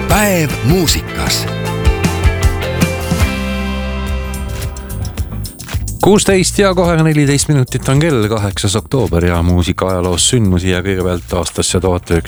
Päev muusikas. 16 ja kohe 14 minutit on kell, 8. oktoober ja muusika ajaloos sündmusi ja kõigepealt aastasse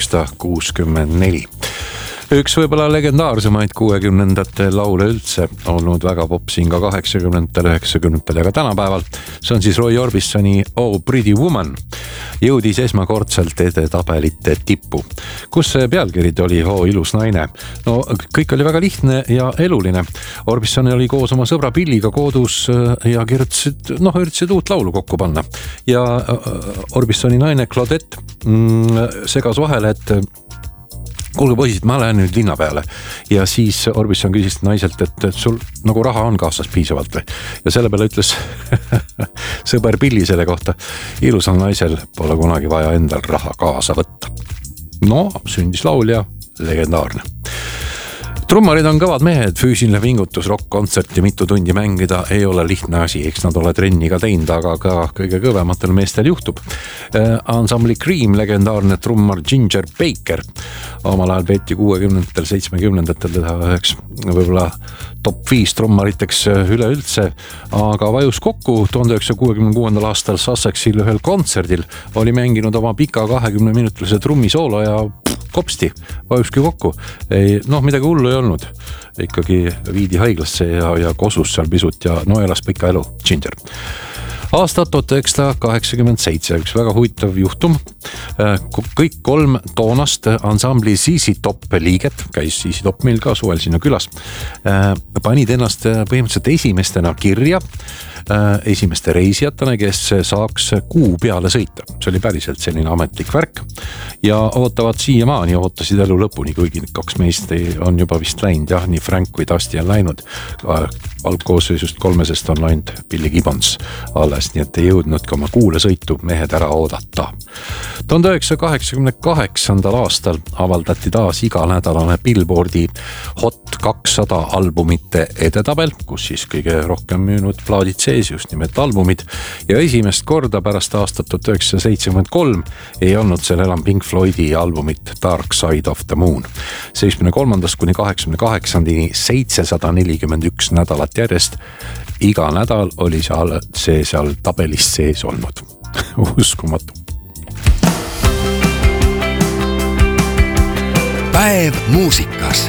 1964. Üks võibolla legendaarsemaid 60-ndate laule üldse, olnud väga pop siin ka 80-ndatel, 90-ndatel ja ka tänapäeval. See on siis Roy Orbisoni Oh Pretty Woman. Jõudis esmakordselt edetabelite tippu, kus pealkirid oli Oh ilus naine. No kõik oli väga lihtne ja eluline. Orbison oli koos oma sõbra Billiga kodus ja üritasid uut laulu kokku panna. Ja Orbisoni naine Claudette segas vahele, et kuulge poisid, ma lähen nüüd linna peale. Ja siis Orbison küsis naiselt, et sul nagu raha on kaasas piisavalt või? Ja selle peale ütles sõber Billy selle kohta, ilusal naisel pole kunagi vaja endal raha kaasa võtta. No, sündis laulja, legendaarne. Trummarid on kõvad mehed, füüsiline vingutus, rock-kontsert ja mitu tundi mängida ei ole lihtne asi, eks nad ole trenni ka teinud, aga ka kõige kõvematel meestel juhtub. Ansambli Cream, legendaarne trummar Ginger Baker, omal ajal peeti 60-ndatel, 70-ndatel teda üheks võib-olla top 5 trummariteks üleüldse, aga vajus kokku 1966. aastal Sussexil ühel kontserdil, oli mänginud oma pika 20-minutilise trummisoolo ja kopsti, vajuski kokku. Midagi hullu ei olnud. Ikkagi viidi haiglasse ja kosus seal pisut ja elas pika elu. Ginger. Aastat 1987, üks väga huvitav juhtum. Kõik 3 toonast ansambli ZZ Top liiget, käis ZZ Top meil ka suvel sinna külas, panid ennast põhimõtteliselt esimestena kirja, esimeste reisijatena, kes saaks kuu peale sõita. See oli päriselt selline ametlik värk ja ootavad siiamaani, ootasid elu lõpuni, kuigi 2 meist on juba vist läinud, jah, nii Frank kui Dusty on läinud. Algkoosseisust 3 on läinud Billy Gibbons alles, nii et ei jõudnud ka oma kuule sõitu mehed ära oodata. 1988. aastal avaldati taas iganädalane Billboardi Hot 200 albumite edetabel, kus siis kõige rohkem müünud plaadid sees, just nimelt albumid, ja esimest korda pärast aastat 1973 ei olnud seal enam Pink Floydi albumit Dark Side of the Moon. 73. kuni 88. 741 nädalat järjest. Iga nädal oli see seal tabelis sees olnud. Uskumatu. Päev muusikas.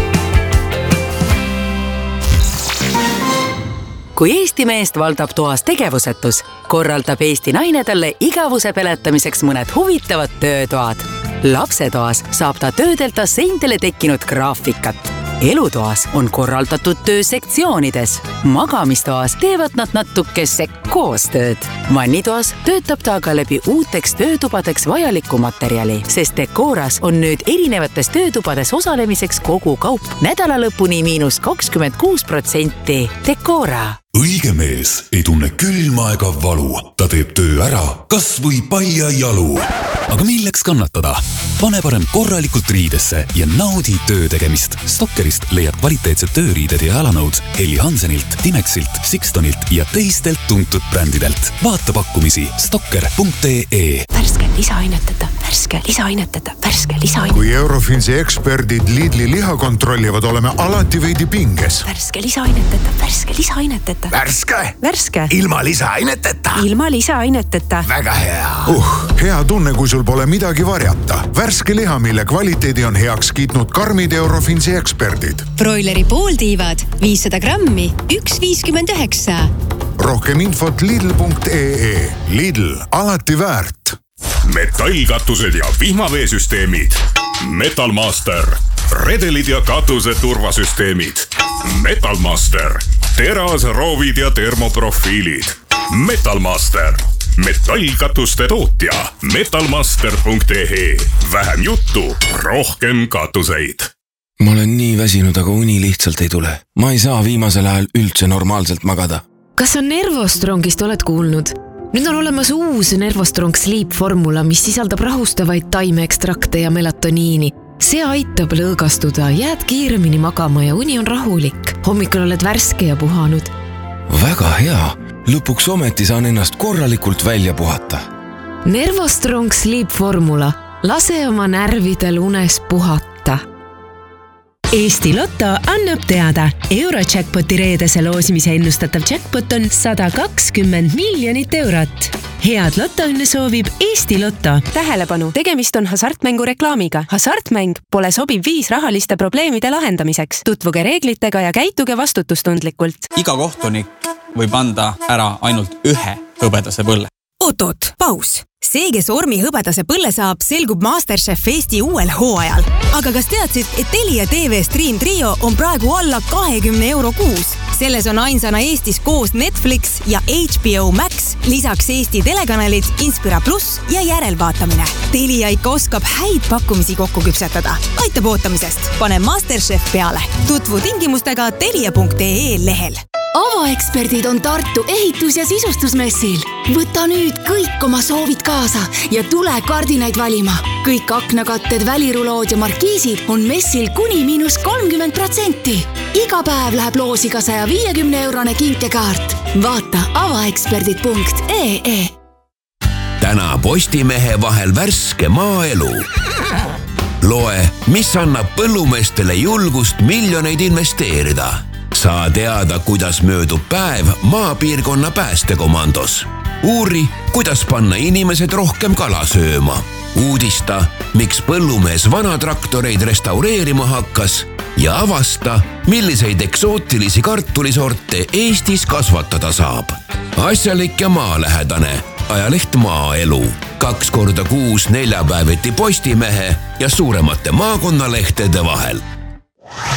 Kui Eesti meest valdab toas tegevusetus, korraldab Eesti naine talle igavuse peletamiseks mõned huvitavad töötoad. Lapsetoas saab ta töödelda seintele tekkinud graafikat. Elutoas on korraldatud töö sektsioonides. Magamistoas teevad nad natukese koostööd. Vannitoas töötab ta aga läbi uuteks töötubadeks vajalikku materjali, sest Decoras on nüüd erinevates töötubades osalemiseks kogu kaup nädalalõpuni -26%. Decora. Õige mees ei tunne külma ega valu. Ta teeb töö ära, kas või palja jalu. Aga milleks kannatada? Pane parem korralikult riidesse ja naudi töö tegemist. Stockerist leiad kvaliteetsed tööriided ja jalanõud Helly Hansenilt, Timexilt, Sixtonilt ja teistelt tuntud brändidelt. Vaata pakkumisi stocker.ee. Värske lisainetada, värske lisainetada, värske lisainetada. Kui Eurofinsi eksperdid Lidli liha kontrollivad, oleme alati veidi pinges. Värske lisainetada, värske lisainetada. Värske? Värske. Ilma lisaaineteta? Ilma lisaaineteta. Väga hea. Hea tunne, kui sul pole midagi varjata. Värske liha, mille kvaliteedi on heaks kiitnud karmid Eurofinsi eksperdid. Broileri pooltiivad 500 grammi, 1,59. Rohkem infot lidl.ee. Lidl, alati väärt. Metallkatused ja vihmaveesüsteemid. Metalmaster. Redelid ja katuse turvasüsteemid. Metalmaster. Terasroovid ja termoprofiilid. Metalmaster. Metallkatuste tootja. Metalmaster.ee. Vähem juttu, rohkem katuseid. Ma olen nii väsinud, aga uni lihtsalt ei tule. Ma ei saa viimasel ajal üldse normaalselt magada. Kas on Nervostrongist oled kuulnud? Nüüd on olemas uus Nervostrong Sleep formula, mis sisaldab rahustavaid taimeekstrakte ja melatoniini. See aitab lõõgastuda, jääd kiiremini magama ja uni on rahulik. Hommikul oled värske ja puhanud. Väga hea. Lõpuks ometi saan ennast korralikult välja puhata. Nervostrong Sleep formula. Lase oma närvidel unes puhata. Eesti Lotto annab teada. Eurojackpoti reedese loosimise ennustatav jackpot on 120 miljonit eurot. Head lotoõnne soovib Eesti Lotto. Tähelepanu, tegemist on hasartmängu reklaamiga. Hasartmäng pole sobiv viis rahaliste probleemide lahendamiseks. Tutvuge reeglitega ja käituge vastutustundlikult. Iga kohtunik võib anda ära ainult ühe hõbedase põlle. Oot, paus. See, kes Ormi hõbedase põlle saab, selgub MasterChef Eesti uuel hooajal. Aga kas teadsid, et Telia TV Stream Trio on praegu alla 20 euro kuus? Selles on ainsana Eestis koos Netflix ja HBO Max, lisaks Eesti telekanalid, Inspira Plus ja järelvaatamine. Telia ikka oskab häid pakkumisi kokku küpsetada. Aitab ootamisest. Pane MasterChef peale. Tutvu tingimustega telia.ee lehel. Avaeksperdid on Tartu ehitus- ja sisustusmessil. Võta nüüd kõik oma soovid kaasa ja tule kardinaid valima. Kõik aknakatted, välirulood ja markiisid on messil kuni -30%. Iga päev läheb loosi ka 150 eurone kinkekaart. Vaata avaeksperdid.ee. Täna Postimehe vahel värske maaelu. Loe, mis annab põllumeestele julgust miljoneid investeerida. Saa teada, kuidas möödub päev maapiirkonna päästekomandos. Uuri, kuidas panna inimesed rohkem kala sööma. Uudista, miks põllumees vanatraktoreid restaureerima hakkas ja avasta, milliseid eksootilisi kartulisorte Eestis kasvatada saab. Asjalik ja maalähedane. Ajaleht Maaelu. 2 korda kuus neljapäeviti Postimehe ja suuremate maakonnalehtede vahel.